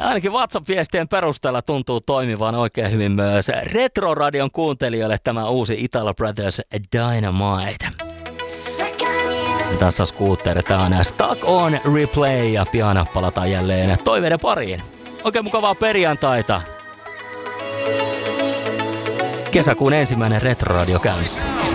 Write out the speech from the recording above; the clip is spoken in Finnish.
Ainakin WhatsApp-viestien perusteella tuntuu toimivan oikein hyvin myös Retro-radion kuuntelijoille tämä uusi Italo Brothers Dynamite. Tässä Scooter, tää on Stuck on Replay ja pian palataan jälleen toiveiden pariin. Oikein mukavaa perjantaita. Kesäkuun ensimmäinen Retro-radio käynnissä.